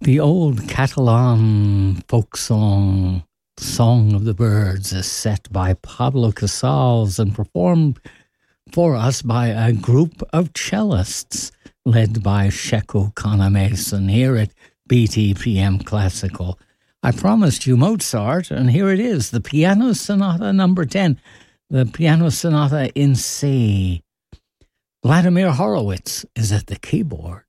The old Catalan folk song, Song of the Birds, is set by Pablo Casals and performed for us by a group of cellists led by Sheku Connor-Mason here at BTPM Classical. I promised you Mozart, and here it is, the Piano Sonata number 10, the Piano Sonata in C. Vladimir Horowitz is at the keyboard.